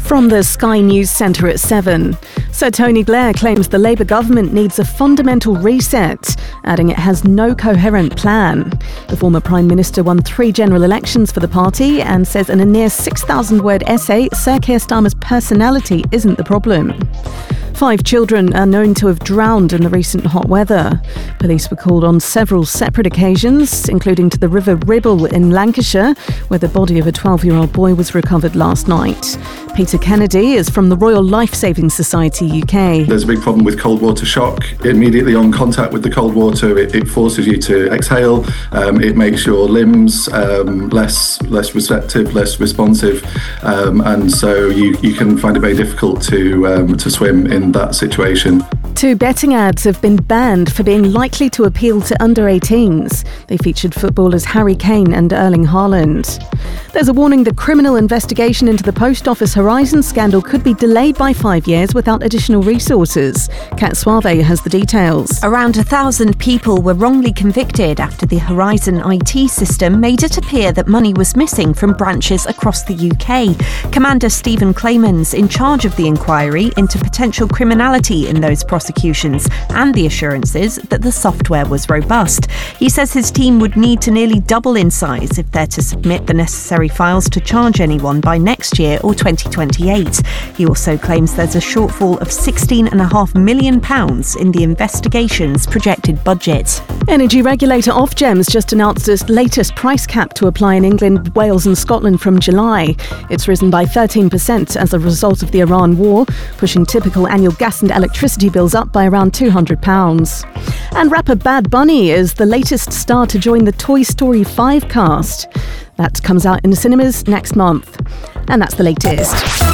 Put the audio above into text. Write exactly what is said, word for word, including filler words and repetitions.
From the Sky News Centre at seven. Sir Tony Blair claims the Labour government needs a fundamental reset, adding it has no coherent plan. The former Prime Minister won three general elections for the party and says in a near six thousand word essay, Sir Keir Starmer's personality isn't the problem. Five children are known to have drowned in the recent hot weather. Police were called on several separate occasions, including to the River Ribble in Lancashire, where the body of a twelve-year-old boy was recovered last night. Peter Kennedy is from the Royal Life Saving Society U K. There's a big problem with cold water shock. Immediately on contact with the cold water, it, it forces you to exhale. Um, it makes your limbs um, less less receptive, less responsive, um, and so you, you can find it very difficult to um, to swim in that situation. Two betting ads have been banned for being likely to appeal to under eighteens. They featured footballers Harry Kane and Erling Haaland. There's a warning the criminal investigation into the Post Office Horizon scandal could be delayed by five years without additional resources. Kat Suave has the details. Around a thousand people were wrongly convicted after the Horizon I T system made it appear that money was missing from branches across the U K. Commander Stephen Clemens, in charge of the inquiry into potential criminality in those prosecutions and the assurances that the software was robust. He says his team would need to nearly double in size if they're to submit the necessary files to charge anyone by next year or twenty twenty-eight. He also claims there's a shortfall of sixteen point five million pounds in the investigation's projected budget. Energy regulator Ofgem's just announced its latest price cap to apply in England, Wales and Scotland from July. It's risen by thirteen percent as a result of the Iran war, pushing typical annual gas and electricity bills up by around two hundred pounds. And rapper Bad Bunny is the latest star to join the Toy Story five cast. That comes out in the cinemas next month. And that's the latest.